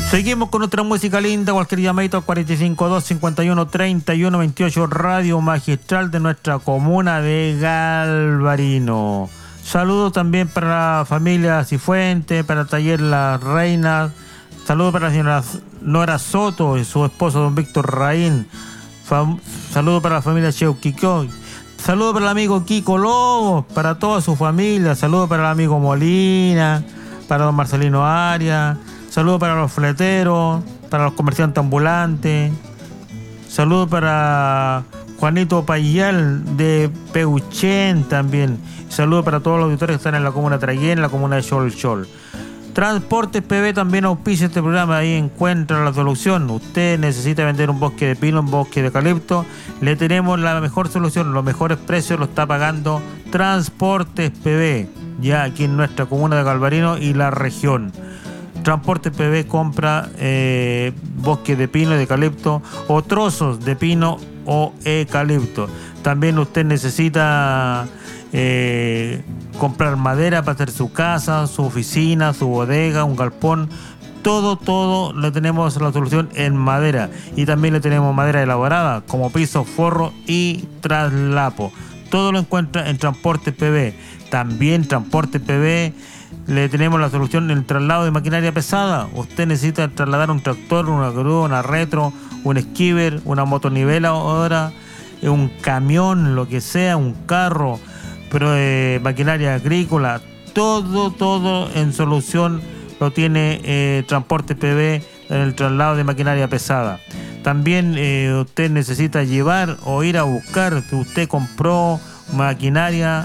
Seguimos con otra música linda, cualquier llamadito al 452-51-31-28, Radio Magistral de nuestra comuna de Galvarino. Saludos también para la familia Cifuentes, para el taller La Reina. Saludos para la señora Nora Soto y su esposo don Víctor Raín. Saludos para la familia Cheuquicoy. Saludos para el amigo Kiko Lobo, para toda su familia. Saludos para el amigo Molina, para don Marcelino Arias. Saludos para los fleteros, para los comerciantes ambulantes. Saludos para Juanito Payal de Peuchén también. Saludos para todos los auditores que están en la comuna de Traguén, en la comuna de Cholchol. Transportes PB también auspicia este programa. Ahí encuentra la solución. Usted necesita vender un bosque de pino, un bosque de eucalipto. Le tenemos la mejor solución. Los mejores precios lo está pagando Transportes PB, ya aquí en nuestra comuna de Galvarino y la región. Transporte PB compra bosque de pino, de eucalipto o trozos de pino o eucalipto. También usted necesita comprar madera para hacer su casa, su oficina, su bodega, un galpón. Todo le tenemos la solución en madera. Y también le tenemos madera elaborada como piso, forro y traslapo. Todo lo encuentra en Transporte PB. También Transporte PB le tenemos la solución en el traslado de maquinaria pesada. Usted necesita trasladar un tractor, una grúa, una retro, un skipper, una motoniveladora, un camión, lo que sea, un carro, pero maquinaria agrícola, todo en solución lo tiene Transporte PB en el traslado de maquinaria pesada. También usted necesita llevar o ir a buscar, si usted compró maquinaria,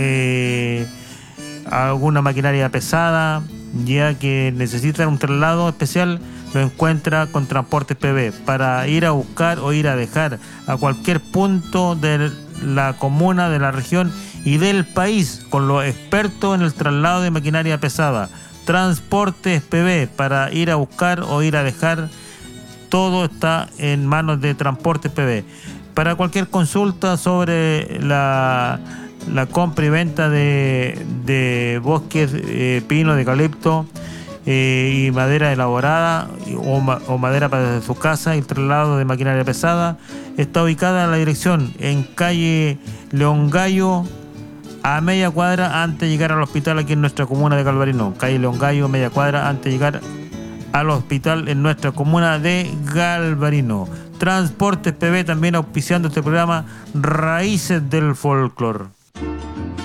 alguna maquinaria pesada, ya que necesita un traslado especial, lo encuentra con Transportes PB para ir a buscar o ir a dejar a cualquier punto de la comuna, de la región y del país, con los expertos en el traslado de maquinaria pesada. Transportes PB para ir a buscar o ir a dejar, todo está en manos de Transportes PB. Para cualquier consulta sobre la compra y venta de bosques, pino, de eucalipto y madera elaborada o madera para su casa y el traslado de maquinaria pesada, está ubicada en la dirección en calle León Gallo, a media cuadra antes de llegar al hospital aquí en nuestra comuna de Galvarino. Calle León Gallo, media cuadra antes de llegar al hospital en nuestra comuna de Galvarino. Transportes PB también auspiciando este programa Raíces del Folclor.